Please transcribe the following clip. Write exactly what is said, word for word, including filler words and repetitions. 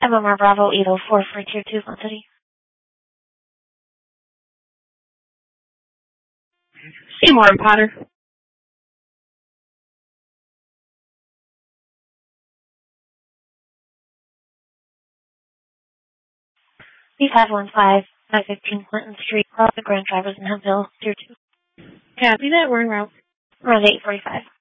M M R Bravo eight oh four for Tier two, Glen City. Seymour and Potter. B five one five, five fifteen Clinton Street, Cross the Grand Drivers in Hemphill, Tier two. Copy that, we're en route. Around eight forty-five.